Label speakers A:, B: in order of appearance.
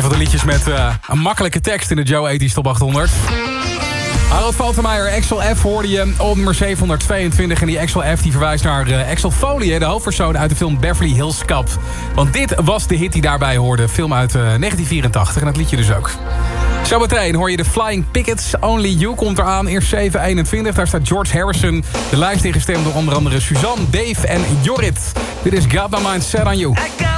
A: van de liedjes met een makkelijke tekst in de Joe 80's Top 800. Harold Faltermeyer, Axel F hoorde je op nummer 722. En die Axel F die verwijst naar Axel Foley, de hoofdpersoon uit de film Beverly Hills Cop. Want dit was de hit die daarbij hoorde. Film uit 1984 en dat liedje dus ook. Zometeen hoor je de Flying Pickets. Only You komt eraan. Eerst 721. Daar staat George Harrison. De lijst ingestemd door onder andere Suzanne, Dave en Jorrit. Dit is Got My Mind Set On You.